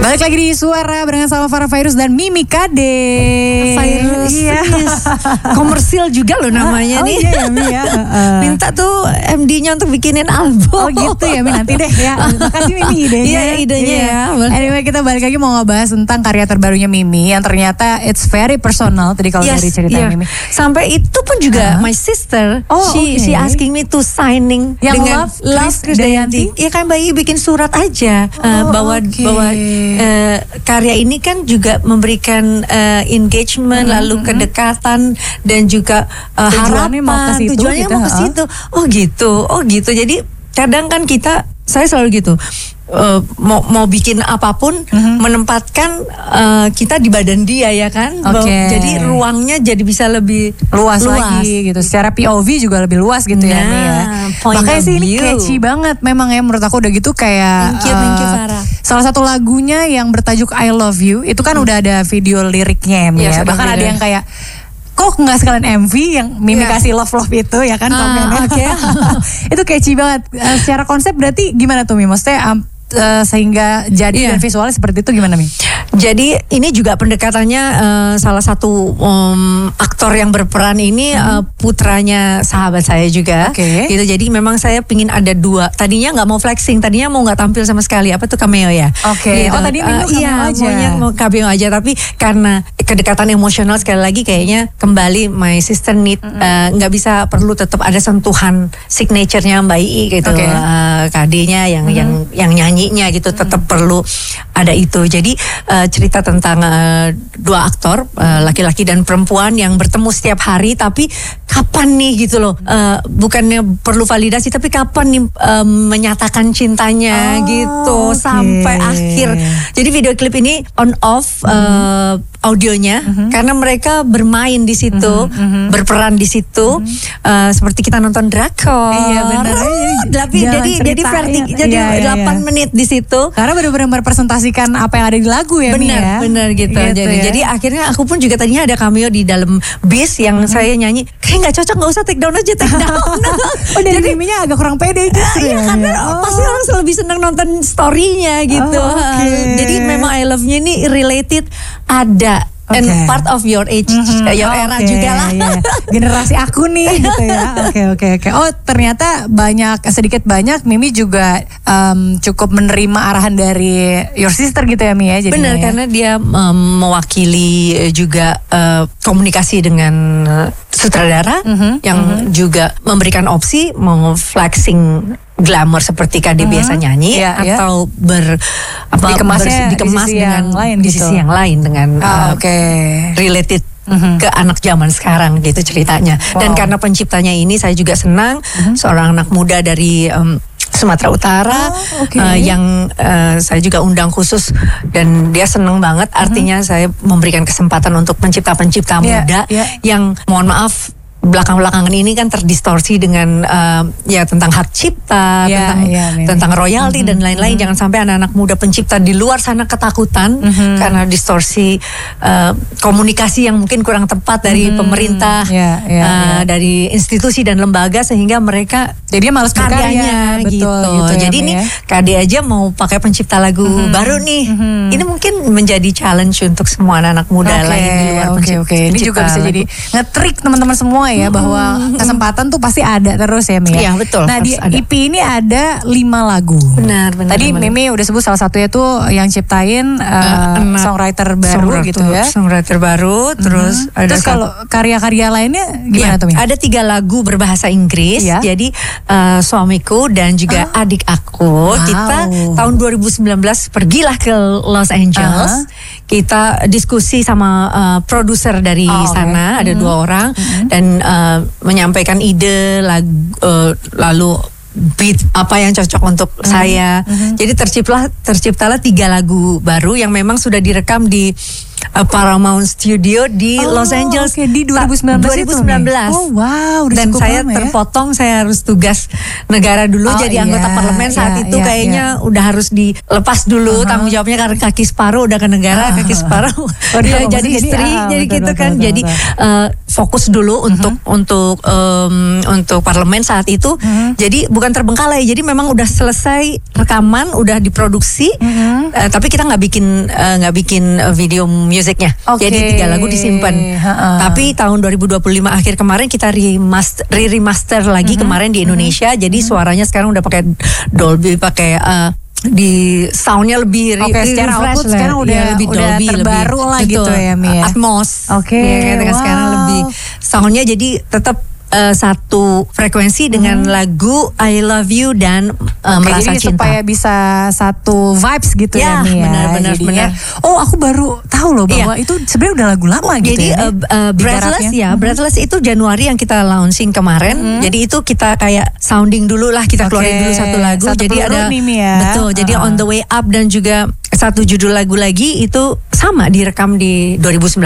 Balik lagi di Suara barengan sama Farah Fairuz dan Mimi Kade. Fairuz, iya. Komersil juga loh namanya nih. Iya ya Mi ya. Minta tuh MD-nya untuk bikinin album. Oh gitu ya Mi, nanti deh ya. Makasih Mimi idenya. Iya idenya ya. Anyway, kita balik lagi mau ngebahas tentang karya terbarunya Mimi yang ternyata it's very personal tadi kalau dari cerita Mimi. Sampai itu pun juga my sister, she asking me to signing yang dengan Love Krisdayanti. Iya kan Bayi bikin surat aja bahwa karya ini kan juga memberikan engagement, lalu kedekatan dan juga harapan. Tujuannya mau ke situ. Oh gitu. Jadi kadang kan saya selalu gitu. Mau bikin apapun, menempatkan kita di badan dia ya kan. Jadi ruangnya jadi bisa lebih luas lagi gitu. Secara POV juga lebih luas gitu ya Nih ya. Makanya sih ini catchy banget memang ya menurut aku udah gitu kayak thank you Farah. Salah satu lagunya yang bertajuk I Love You itu kan udah ada video liriknya ya. Bahkan ada yang kayak kok nggak sekalian MV yang Mimi kasih love itu ya kan komennya. Itu catchy banget. Secara konsep berarti gimana tuh Mi? Maksudnya sehingga jadi dan visualnya seperti itu gimana Mi? Jadi ini juga pendekatannya salah satu aktor yang berperan ini putranya sahabat saya juga. Gitu. Jadi memang saya pingin ada dua. Tadinya nggak mau flexing, tadinya mau nggak tampil sama sekali. Apa tuh cameo ya? Gitu. Oh tadi Mimi cameo aja. Mau cameo aja, tapi karena kedekatan emosional sekali lagi kayaknya kembali my sister need nggak bisa, perlu tetap ada sentuhan signaturenya Mbak Ii gitu. KD-nya yang nyanyinya gitu tetap perlu ada itu. Jadi cerita tentang dua aktor laki-laki dan perempuan yang bertemu setiap hari, tapi kapan nih gitu loh, bukannya perlu validasi tapi kapan nih menyatakan cintanya gitu sampai akhir. Jadi video klip ini on off audionya karena mereka bermain di situ, berperan di situ, seperti kita nonton drakor. Iya benar. Jadi 8 menit di situ. Karena benar-benar merepresentasikan apa yang ada di lagu ya. Benar gitu. Jadi akhirnya aku pun juga tadinya ada cameo di dalam bis yang saya nyanyi. Kayak nggak cocok, nggak usah take down aja, take down. Jadi Miminya agak kurang pede justru ya. Karena pasti orang lebih senang nonton story-nya gitu. Jadi memang I Love-nya ini related ada. And part of your age, your era juga lah. Generasi aku nih gitu ya. Oke. Oh ternyata sedikit banyak Mimi juga cukup menerima arahan dari your sister gitu ya Mi ya. Benar, karena dia mewakili juga komunikasi dengan sutradara yang juga memberikan opsi mau flexing glamour seperti KD biasa nyanyi atau dikemas dengan lain di sisi yang lain dengan related ke anak zaman sekarang gitu ceritanya. Dan karena penciptanya ini saya juga senang, seorang anak muda dari Sumatera Utara yang saya juga undang khusus dan dia seneng banget. Artinya saya memberikan kesempatan untuk pencipta-pencipta muda yang mohon maaf belakang-belakangan ini kan terdistorsi dengan tentang hak cipta, tentang royalti dan lain-lain. Jangan sampai anak-anak muda pencipta di luar sana ketakutan karena distorsi komunikasi yang mungkin kurang tepat dari pemerintah, dari institusi dan lembaga, sehingga mereka jadi malas berkarya gitu. Jadi ini KD aja mau pakai pencipta lagu baru nih. Ini mungkin menjadi challenge untuk semua anak muda lain di luar pencipta. Ini juga bisa jadi nge-trick teman-teman semua ya, bahwa kesempatan tuh pasti ada terus ya Mimi. Iya betul. Nah di EP ini ada 5 lagu. Benar. Tadi Mimi udah sebut salah satunya tuh yang ciptain songwriter baru gitu ya. Songwriter baru. Terus kalau karya-karya lainnya gimana tuh Mimi? Ada 3 lagu berbahasa Inggris. Jadi suamiku dan juga adik aku. Kita tahun 2019 pergilah ke Los Angeles. Kita diskusi sama produser dari sana, ada 2 orang, dan menyampaikan ide lalu beat apa yang cocok untuk saya. Jadi terciptalah 3 lagu baru yang memang sudah direkam di Paramount Studio di Los Angeles. Di 2019 2019. Oh wow, dan saya terpotong, saya harus tugas negara dulu jadi anggota parlemen saat itu kayaknya udah harus dilepas dulu tanggung jawabnya karena kaki separuh udah ke negara, kaki separuh dia jadi istri, jadi gitu kan. Jadi fokus dulu untuk parlemen saat itu. Jadi bukan terbengkalai, jadi memang udah selesai rekaman, udah diproduksi, tapi kita nggak bikin video musiknya. Jadi 3 lagu disimpan. Tapi tahun 2025 akhir kemarin kita remaster lagi kemarin di Indonesia. Jadi suaranya sekarang udah pakai Dolby, pakai di soundnya lebih secara output sekarang udah lebih Dolby, terbaru lebih, lah gitu ya Mi ya. Atmos. Sekarang lebih soundnya jadi tetap satu frekuensi dengan lagu I Love You dan Merasa jadi Cinta. Supaya bisa satu vibes gitu ya Mi ya. Benar. Oh aku baru tahu loh bahwa itu sebenarnya udah lagu lama gitu jadi, ya. Breathless Breathless itu Januari yang kita launching kemarin. Jadi itu kita kayak sounding dulu lah, kita keluarin dulu satu lagu. Jadi ada betul. Jadi On the Way Up dan juga satu judul lagu lagi itu sama direkam di 2019.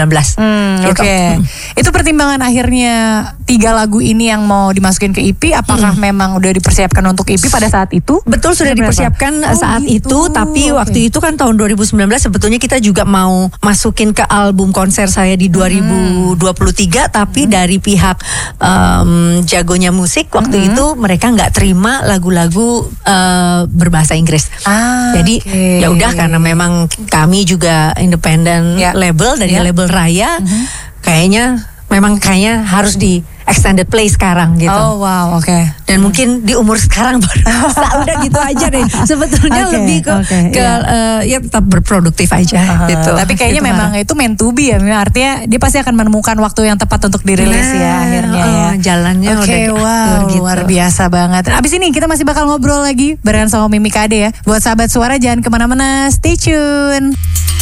Itu pertimbangan akhirnya 3 lagu ini yang mau dimasukin ke EP. Apakah memang udah dipersiapkan untuk EP pada saat itu? Betul, sudah dipersiapkan saat itu. Tapi waktu itu kan tahun 2019 sebetulnya kita juga mau masukin ke album konser saya di 2023. Tapi dari pihak jagonya musik waktu itu mereka nggak terima lagu-lagu berbahasa Inggris. Jadi ya udah, karena memang kami juga independent label dari label Raya, kayaknya harus di extended play sekarang gitu. Oh wow, Dan mungkin di umur sekarang baru udah gitu aja deh. Sebetulnya lebih ke ya tetap berproduktif aja gitu. Tapi kayaknya gitu memang itu meant to be ya. Artinya dia pasti akan menemukan waktu yang tepat untuk dirilis ya akhirnya ya. Jalannya udah gitu. Luar biasa banget. Abis ini kita masih bakal ngobrol lagi barengan sama Mimi Kade ya. Buat sahabat suara jangan kemana-mana, stay tune.